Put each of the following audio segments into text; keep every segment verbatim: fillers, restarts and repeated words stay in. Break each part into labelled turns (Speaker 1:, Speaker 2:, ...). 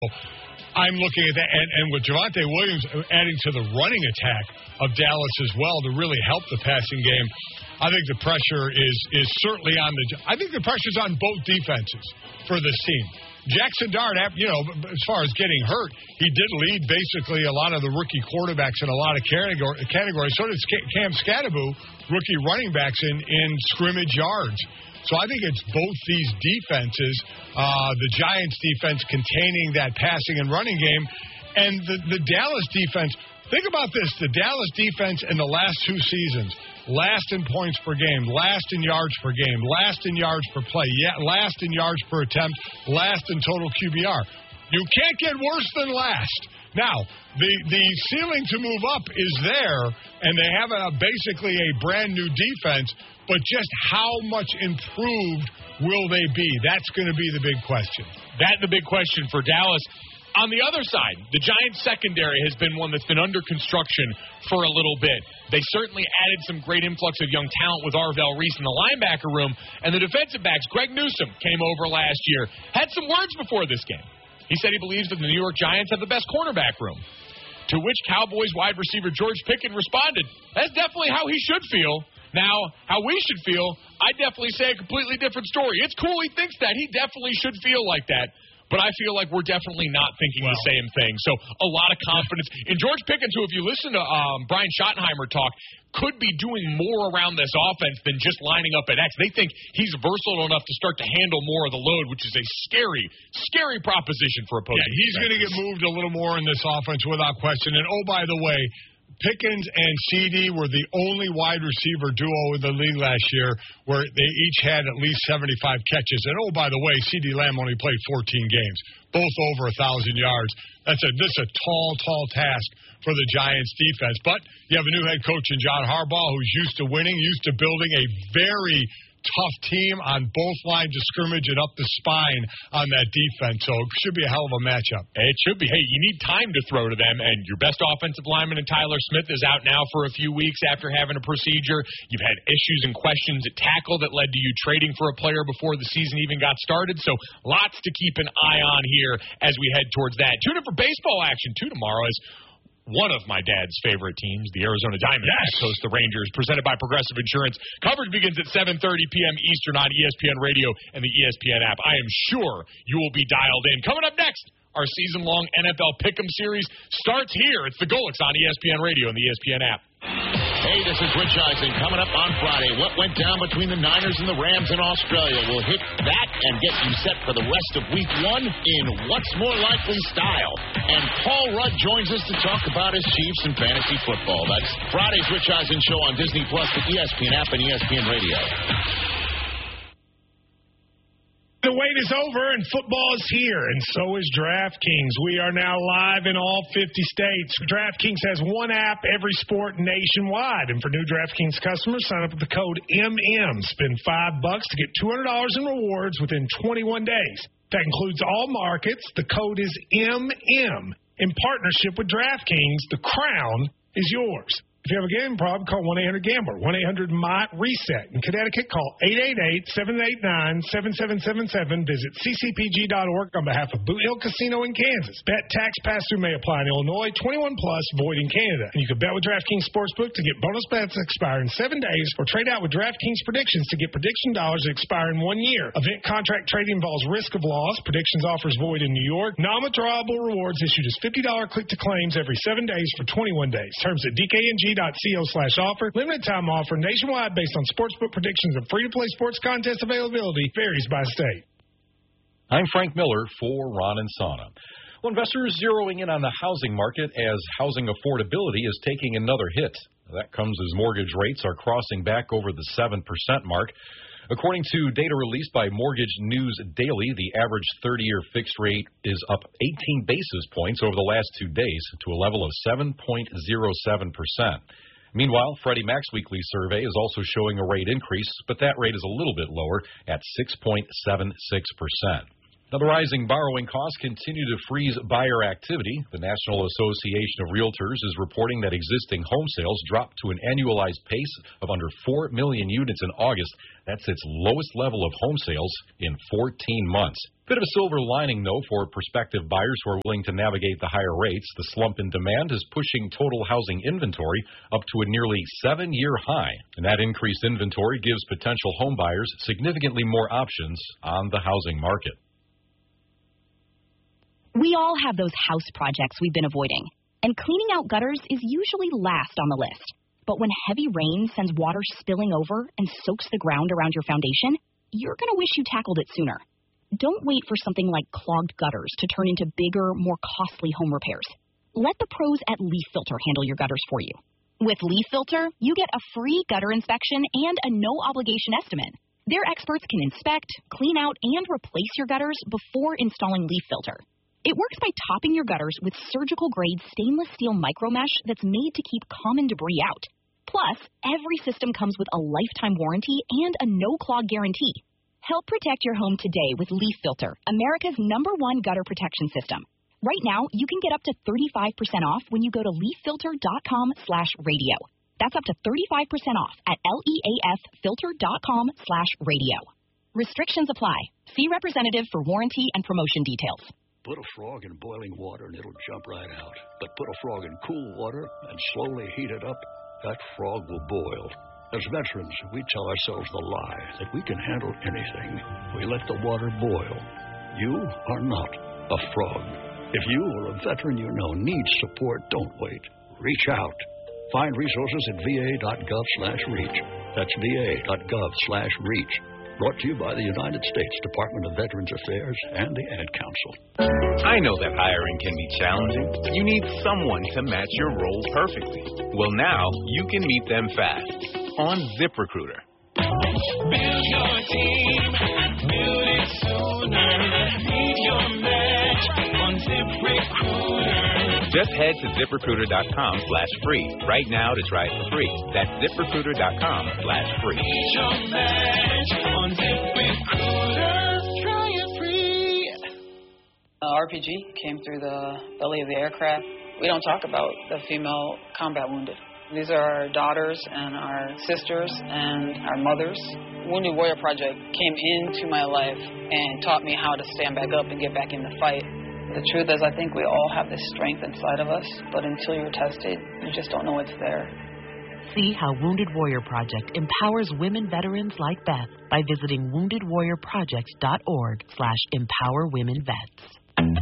Speaker 1: I'm looking at that, and, and with Javonte Williams adding to the running attack of Dallas as well to really help the passing game, I think the pressure is is certainly on the. I think the pressure's on both defenses for this team. Jackson Dart, you know, as far as getting hurt, he did lead basically a lot of the rookie quarterbacks in a lot of categories. So did Cam Scatterbo, rookie running backs in, in scrimmage yards. So I think it's both these defenses, uh, the Giants defense containing that passing and running game, and the, the Dallas defense. Think about this, the Dallas defense in the last two seasons, last in points per game, last in yards per game, last in yards per play, yeah, last in yards per attempt, last in total Q B R. You can't get worse than last. Now, the, the ceiling to move up is there, and they have a, basically a brand-new defense, but just how much improved will they be? That's going to be the big question.
Speaker 2: That's the big question for Dallas. On the other side, the Giants' secondary has been one that's been under construction for a little bit. They certainly added some great influx of young talent with Arvell Reese in the linebacker room, and the defensive backs, Greg Newsome, came over last year, had some words before this game. He said he believes that the New York Giants have the best cornerback room, to which Cowboys wide receiver George Pickens responded, that's definitely how he should feel. Now, how we should feel, I definitely say a completely different story. It's cool he thinks that. He definitely should feel like that. But I feel like we're definitely not thinking well, the same thing. So a lot of confidence. In George Pickens, who, if you listen to um, Brian Schottenheimer talk, could be doing more around this offense than just lining up at X. They think he's versatile enough to start to handle more of the load, which is a scary, scary proposition for opposing.
Speaker 1: Yeah, he's going to get moved a little more in this offense without question. And, oh, by the way, Pickens and C D were the only wide receiver duo in the league last year where they each had at least seventy-five catches. And, oh, by the way, C D Lamb only played fourteen games, both over one thousand yards. That's a, this is a tall, tall task for the Giants defense. But you have a new head coach in John Harbaugh who's used to winning, used to building a very tough team on both lines of scrimmage and up the spine on that defense. So it should be a hell of a matchup.
Speaker 2: It should be. Hey, you need time to throw to them, and your best offensive lineman in Tyler Smith is out now for a few weeks after having a procedure. You've had issues and questions at tackle that led to you trading for a player before the season even got started. So lots to keep an eye on here as we head towards that. Tune in for baseball action, too, tomorrow as one of my dad's favorite teams, the Arizona Diamondbacks,
Speaker 1: yes.
Speaker 2: host the Rangers, presented by Progressive Insurance. Coverage begins at seven thirty p.m. Eastern on E S P N Radio and the E S P N app. I am sure you will be dialed in. Coming up next, our season-long N F L Pick'em series starts here. It's the Golics on E S P N Radio and the E S P N app.
Speaker 3: Hey, this is Rich Eisen. Coming up on Friday, what went down between the Niners and the Rams in Australia? We'll hit that and get you set for the rest of week one in What's More Likely style. And Paul Rudd joins us to talk about his Chiefs and fantasy football. That's Friday's Rich Eisen Show on Disney Plus, the E S P N app, and E S P N Radio.
Speaker 4: The wait is over, and football is here, and so is DraftKings. We are now live in all fifty states. DraftKings has one app, every sport nationwide. And for new DraftKings customers, sign up with the code M M. Spend five bucks to get two hundred dollars in rewards within twenty-one days. That includes all markets. The code is M M. In partnership with DraftKings, the crown is yours. If you have a gambling problem, call one eight hundred gambler, one eight hundred M I T reset. In Connecticut, call eight eight eight, seven eight nine, seven seven seven seven. Visit c c p g dot org on behalf of Boot Hill Casino in Kansas. Bet tax pass-through may apply in Illinois, twenty-one plus, void in Canada. And you can bet with DraftKings Sportsbook to get bonus bets that expire in seven days, or trade out with DraftKings Predictions to get prediction dollars that expire in one year. Event contract trading involves risk of loss. Predictions offers void in New York. Non-withdrawable rewards issued as fifty dollars click to claims every seven days for twenty-one days. Terms at d k n g dot co slash offer. Limited time offer nationwide based on sportsbook predictions and free-to-play sports contest availability varies by state.
Speaker 5: I'm Frank Miller for Ron and Sauna. Well, investors zeroing in on the housing market as housing affordability is taking another hit. That comes as mortgage rates are crossing back over the seven percent mark. According to data released by Mortgage News Daily, the average thirty-year fixed rate is up eighteen basis points over the last two days to a level of seven point oh seven percent. Meanwhile, Freddie Mac's weekly survey is also showing a rate increase, but that rate is a little bit lower at six point seven six percent. Now, the rising borrowing costs continue to freeze buyer activity. The National Association of Realtors is reporting that existing home sales dropped to an annualized pace of under four million units in August. That's its lowest level of home sales in fourteen months. Bit of a silver lining, though, for prospective buyers who are willing to navigate the higher rates. The slump in demand is pushing total housing inventory up to a nearly seven-year high. And that increased inventory gives potential home buyers significantly more options on the housing market.
Speaker 6: We all have those house projects we've been avoiding, and cleaning out gutters is usually last on the list. But when heavy rain sends water spilling over and soaks the ground around your foundation, you're going to wish you tackled it sooner. Don't wait for something like clogged gutters to turn into bigger, more costly home repairs. Let the pros at Leaf Filter handle your gutters for you. With Leaf Filter, you get a free gutter inspection and a no-obligation estimate. Their experts can inspect, clean out, and replace your gutters before installing Leaf Filter. It works by topping your gutters with surgical-grade stainless steel micromesh that's made to keep common debris out. Plus, every system comes with a lifetime warranty and a no-clog guarantee. Help protect your home today with Leaf Filter, America's number one gutter protection system. Right now, you can get up to thirty-five percent off when you go to leaffilter.com slash radio. That's up to thirty-five percent off at leaffilter.com slash radio. Restrictions apply. See representative for warranty and promotion details.
Speaker 7: Put a frog in boiling water and it'll jump right out. But put a frog in cool water and slowly heat it up, that frog will boil. As veterans, we tell ourselves the lie that we can handle anything. We let the water boil. You are not a frog. If you or a veteran you know needs support, don't wait. Reach out. Find resources at va.gov slash reach. That's va.gov slash reach. Brought to you by the United States Department of Veterans Affairs and the Ad Council.
Speaker 8: I know that hiring can be challenging. You need someone to match your role perfectly. Well, now you can meet them fast on ZipRecruiter.
Speaker 9: Build your team, build it sooner. Meet your match on ZipRecruiter.
Speaker 8: Just head to ZipRecruiter.com slash free right now to try it for free. That's ZipRecruiter.com slash free.
Speaker 9: Meet your match on ZipRecruiter. Try it free.
Speaker 10: Uh, R P G came through the belly of the aircraft. We don't talk about the female combat wounded. These are our daughters and our sisters and our mothers. Wounded Warrior Project came into my life and taught me how to stand back up and get back in the fight. The truth is, I think we all have this strength inside of us, but until you're tested, you just don't know it's there.
Speaker 11: See how Wounded Warrior Project empowers women veterans like Beth by visiting wounded warrior project dot org slash empower women vets.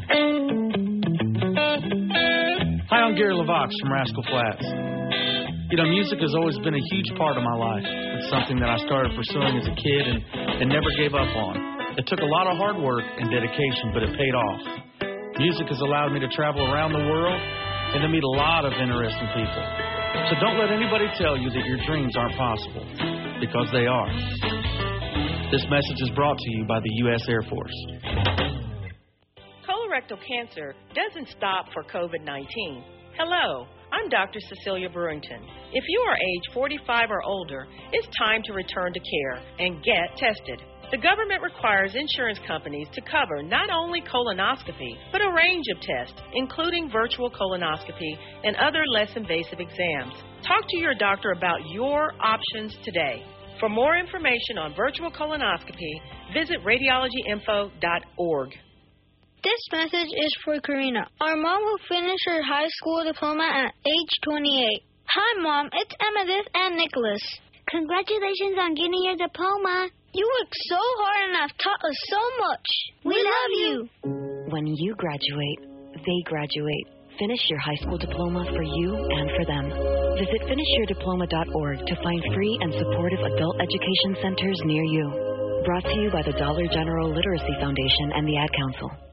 Speaker 12: Hi, I'm Gary LaVox from Rascal Flatts. You know, music has always been a huge part of my life. It's something that I started pursuing as a kid and, and never gave up on. It took a lot of hard work and dedication, but it paid off. Music has allowed me to travel around the world and to meet a lot of interesting people. So don't let anybody tell you that your dreams aren't possible, because they are. This message is brought to you by the U S Air Force.
Speaker 13: Colorectal cancer doesn't stop for COVID nineteen. Hello, I'm Doctor Cecilia Brewington. If you are age forty-five or older, it's time to return to care and get tested. The government requires insurance companies to cover not only colonoscopy, but a range of tests, including virtual colonoscopy and other less invasive exams. Talk to your doctor about your options today. For more information on virtual colonoscopy, visit radiology info dot org.
Speaker 14: This message is for Karina, our mom who finished her high school diploma at age twenty-eight. Hi, Mom. It's Amethyst and Nicholas. Congratulations on getting your diploma. You worked so hard and have taught us so much. We, we love you.
Speaker 15: When you graduate, they graduate. Finish your high school diploma for you and for them. Visit finish your diploma dot org to find free and supportive adult education centers near you. Brought to you by the Dollar General Literacy Foundation and the Ad Council.